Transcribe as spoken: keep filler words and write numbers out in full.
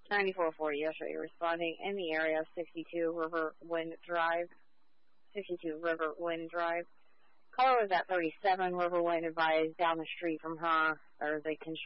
ninety-four forty yesterday, responding in the area of sixty-two River Wind Drive. sixty-two River Wind Drive. Caller was at thirty-seven River Wind, advised down the street from her. There's a construction